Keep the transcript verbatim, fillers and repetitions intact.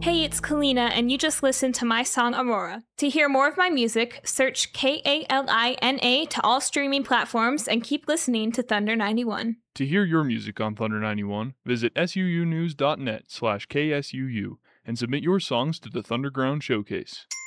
Hey, it's Kalina, and you just listened to my song Aurora. To hear more of my music, search K A L I N A to all streaming platforms and keep listening to Thunder ninety-one. To hear your music on Thunder ninety-one, visit suunews.net slash KSUU and submit your songs to the Thunderground Showcase.